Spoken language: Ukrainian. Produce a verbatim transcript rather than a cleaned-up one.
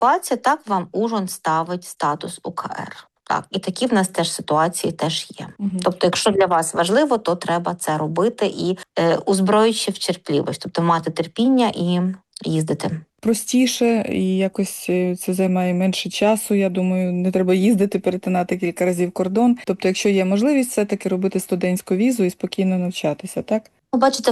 ситуація, так вам Ужгород ставить статус У К Р. Так, і такі в нас теж ситуації теж є. Угу. Тобто, якщо для вас важливо, то треба це робити і е, узброїть в терпливість, тобто мати терпіння і їздити. Простіше і якось це займає менше часу. Я думаю, не треба їздити, перетинати кілька разів кордон. Тобто, якщо є можливість все-таки робити студентську візу і спокійно навчатися, так? Бачите,